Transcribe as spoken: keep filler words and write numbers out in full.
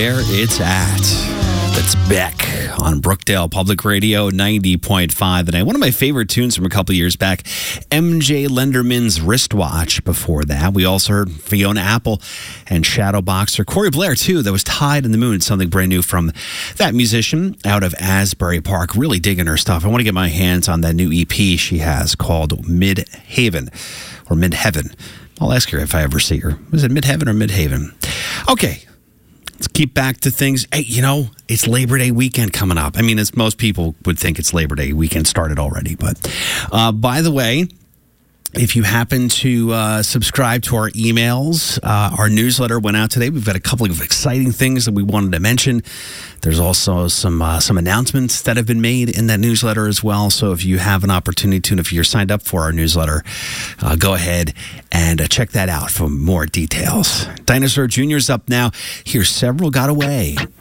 where it's at. That's Beck on Brookdale Public Radio ninety point five. And one of my favorite tunes from a couple years back, M J Lenderman's Wristwatch. Before that, we also heard Fiona Apple and Shadowboxer. Corey Blair, too, that was Tied in the Moon, something brand new from that musician out of Asbury Park. Really digging her stuff. I want to get my hands on that new E P she has called Midhaven or Midheaven. I'll ask her if I ever see her. Was it Midheaven or Midhaven? Okay. Let's keep back to things. Hey, you know, it's Labor Day weekend coming up. I mean, as most people would think it's Labor Day weekend started already. But uh, by the way, if you happen to uh, subscribe to our emails, uh, our newsletter went out today. We've got a couple of exciting things that we wanted to mention. There's also some uh, some announcements that have been made in that newsletter as well. So if you have an opportunity to, and if you're signed up for our newsletter, uh, go ahead and uh, check that out for more details. Dinosaur Junior's up now. Here's Several Got Away.